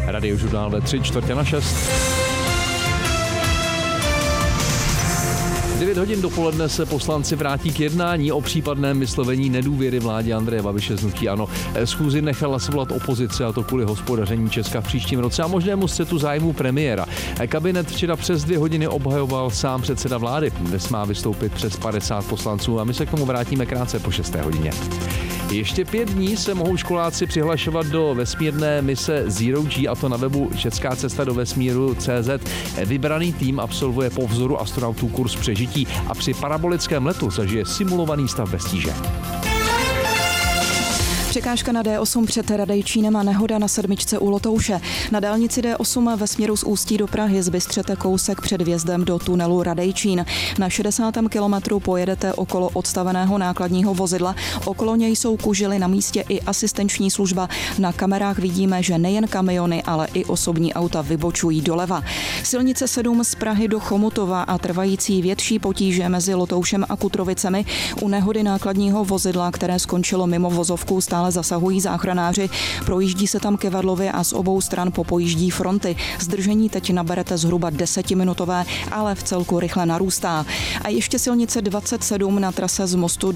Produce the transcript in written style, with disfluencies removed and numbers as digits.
Radiožurnál ve 3:45. 9 hodin dopoledne se poslanci vrátí k jednání o případném vyslovení nedůvěry vládě Andreje Babiše z hnutí ANO. Schůzi nechala svolat opozice, a to kvůli hospodaření Česka v příštím roce a možnému střetu zájmů premiéra. Kabinet včera přes 2 hodiny obhajoval sám předseda vlády. Dnes má vystoupit přes 50 poslanců a my se k tomu vrátíme krátce po 6. hodině. Ještě 5 dní se mohou školáci přihlašovat do vesmírné mise Zero G, a to na webu Česká cesta do vesmíru.cz. Vybraný tým absolvuje po vzoru astronautů kurz přežití a při parabolickém letu zažije simulovaný stav bez tíže. Překážka na D8 před Radejčínem a nehoda na 7 u Lotouše. Na dálnici D8 ve směru z Ústí do Prahy zbystřete kousek před vjezdem do tunelu Radejčín. Na 60. kilometru pojedete okolo odstaveného nákladního vozidla. Okolo něj jsou kužely, na místě i asistenční služba. Na kamerách vidíme, že nejen kamiony, ale i osobní auta vybočují doleva. Silnice 7 z Prahy do Chomutova a trvající větší potíže mezi Lotoušem a Kutrovicemi. U nehody nákladního vozidla, které skončilo mimo vozovku, stále zasahují záchranáři. Projíždí se tam kivadlově a z obou stran popojíždí fronty. Zdržení teď naberete zhruba 10minutové, ale v celku rychle narůstá. A ještě silnice 27 na trase z Mostu